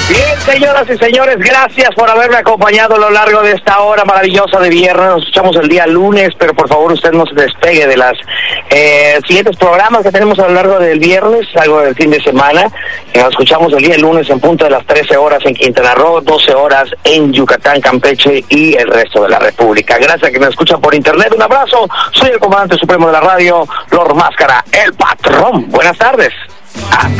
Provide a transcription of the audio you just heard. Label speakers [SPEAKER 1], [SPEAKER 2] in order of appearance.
[SPEAKER 1] Bien, señoras y señores, gracias por haberme acompañado a lo largo de esta hora maravillosa de viernes. Nos escuchamos el día lunes, pero por favor usted no se despegue de las siguientes programas que tenemos a lo largo del viernes, algo del fin de semana. Nos escuchamos el día lunes en punto de las 13 horas en Quintana Roo, 12 horas en Yucatán, Campeche y el resto de la República. Gracias a que me escuchan por internet. Un abrazo. Soy el comandante supremo de la radio, Lord Máscara, el patrón. Buenas tardes. Hasta